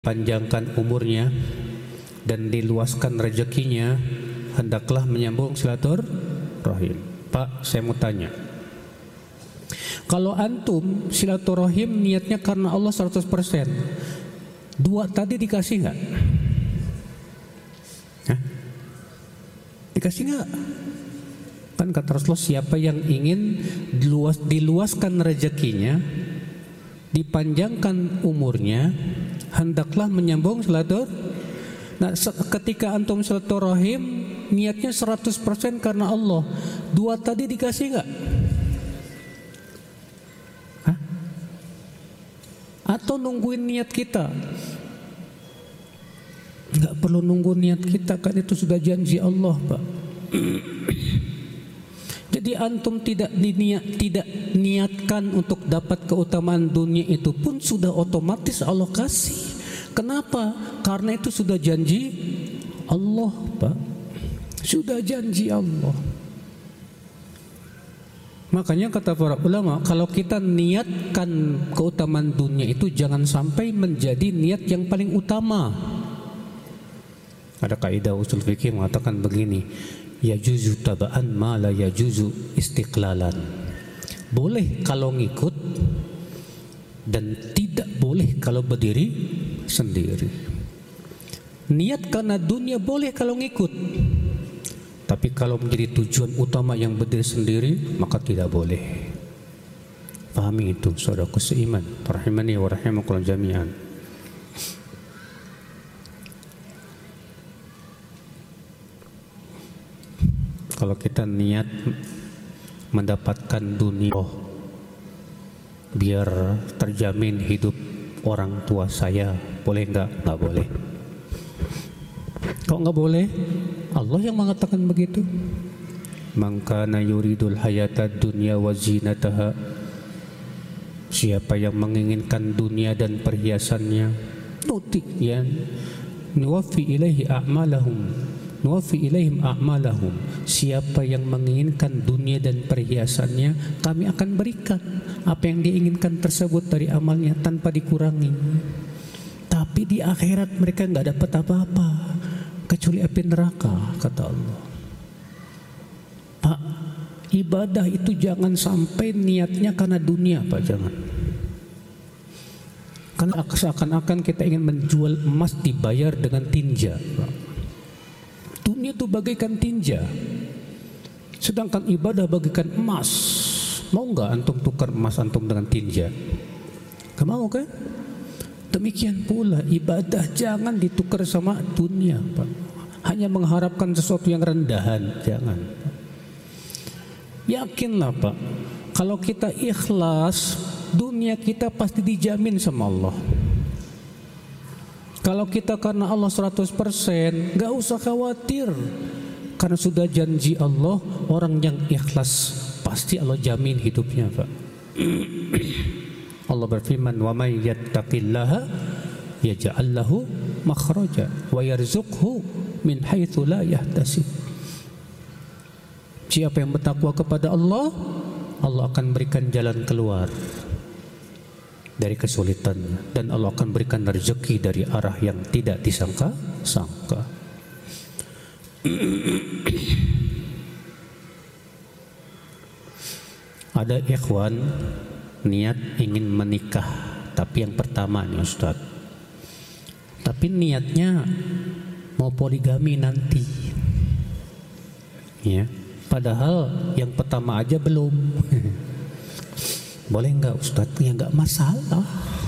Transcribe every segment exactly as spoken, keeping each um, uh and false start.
panjangkan umurnya dan diluaskan rezekinya, hendaklah menyambung silaturahim. Pak, saya mau tanya, kalau antum silaturahim niatnya karena Allah seratus persen, dua tadi dikasih nggak? Hah? Dikasih nggak? Kan kata Rasulullah, siapa yang ingin diluas, diluaskan rezekinya, dipanjangkan umurnya, hendaklah menyambung silaturahim. Nah, ketika antum silaturahim niatnya seratus persen karena Allah, dua tadi dikasih nggak? Hah? Atau nungguin niat kita? Nggak perlu nunggu niat kita, kan itu sudah janji Allah, Pak. Jadi antum tidak diniat, tidak niatkan untuk dapat keutamaan dunia, itu pun sudah otomatis Allah kasih. Kenapa? Karena itu sudah janji Allah, Pak. Sudah janji Allah. Makanya kata para ulama, kalau kita niatkan keutamaan dunia itu jangan sampai menjadi niat yang paling utama. Ada kaidah usul fikih mengatakan begini, yajuzu taba'an ma la yajuzu istiqlalan. Boleh kalau ngikut dan tidak boleh kalau berdiri sendiri. Niat karena dunia boleh kalau ngikut, tapi kalau menjadi tujuan utama yang berdiri sendiri maka tidak boleh. Pahami itu, saudaraku seiman, rahimani wa rahimakumullah jami'an. Kalau kita niat mendapatkan dunia, oh, biar terjamin hidup orang tua saya, boleh enggak? Enggak boleh. Kok enggak boleh? Allah yang mengatakan begitu. Man kana yuridul hayatad dunya wa zinataha, siapa yang menginginkan dunia dan perhiasannya, nuti ya nuwaffi ilaihi a'malahum nuwaffi ilaihim a'malahum, siapa yang menginginkan dunia dan perhiasannya, kami akan berikan apa yang diinginkan tersebut dari amalnya tanpa dikurangi. Tapi di akhirat mereka enggak dapat apa-apa kecuali api neraka, kata Allah. Pak, ibadah itu jangan sampai niatnya karena dunia, Pak, jangan. Karena seakan-akan kita ingin menjual emas dibayar dengan tinja, Pak. Dunia itu bagaikan tinja, sedangkan ibadah bagaikan emas. Mau nggak antum tukar emas antum dengan tinja? Gak mau kan? Demikian pula ibadah jangan ditukar sama dunia, Pak. Hanya mengharapkan sesuatu yang rendahan, jangan. Yakinlah, Pak, kalau kita ikhlas, dunia kita pasti dijamin sama Allah. Kalau kita karena Allah seratus persen, gak usah khawatir, karena sudah janji Allah, orang yang ikhlas pasti Allah jamin hidupnya, Pak. Allah berfirman, wa may yattaqillaha yaj'al lahu makhraja wa yarzuqhu min haitsu la yahtasib. Siapa yang bertakwa kepada Allah, Allah akan berikan jalan keluar dari kesulitannya, dan Allah akan berikan rezeki dari arah yang tidak disangka-sangka. Ada ikhwan niat ingin menikah, tapi yang pertama nih Ustaz, tapi niatnya mau poligami nanti, ya, padahal yang pertama aja belum. Boleh enggak Ustaz? Ya enggak masalah.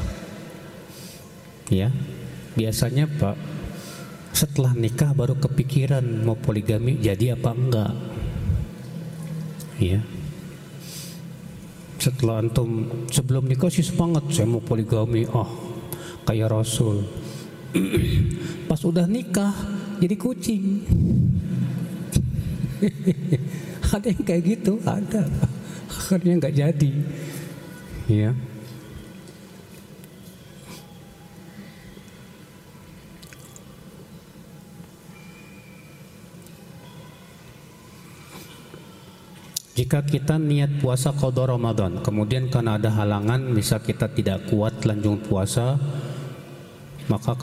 Ya, biasanya Pak, setelah nikah baru kepikiran mau poligami jadi apa enggak. Ya. Setelah antum sebelum nikah sih semangat, saya mau poligami, oh kayak Rasul. Pas udah nikah jadi kucing. Ada yang kayak gitu, ada. Akhirnya enggak jadi. Ya. Jika kita niat puasa qada Ramadan, kemudian karena ada halangan, misal kita tidak kuat lanjut puasa, maka